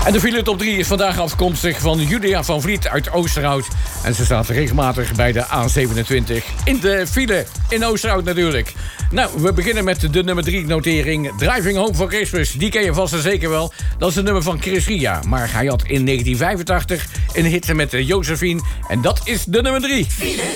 En de file top 3 is vandaag afkomstig van Julia van Vliet uit Oosterhout. En ze staat regelmatig bij de A27 in de file in Oosterhout natuurlijk. Nou, we beginnen met de nummer 3 notering. Driving Home for Christmas, die ken je vast en zeker wel. Dat is een nummer van Chris Ria. Maar hij had in 1985 een hit met Josephine. En dat is de nummer 3. File